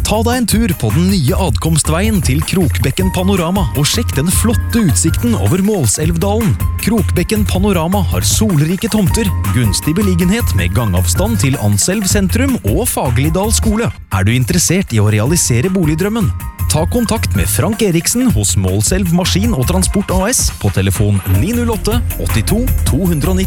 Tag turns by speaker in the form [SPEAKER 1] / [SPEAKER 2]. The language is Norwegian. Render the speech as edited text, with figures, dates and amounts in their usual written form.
[SPEAKER 1] Ta deg en tur på den nye adkomstveien til Krokbekken Panorama og sjekk den flotte utsikten over Målselvdalen. Krokbekken Panorama har solrike tomter, gunstig beliggenhet med gangavstand til Anselv sentrum og Fagerlidal skole. Er du interessert i å realisere boligdrømmen? Ta kontakt med Frank Eriksen hos Målselv Maskin og Transport AS på telefon 908 82 290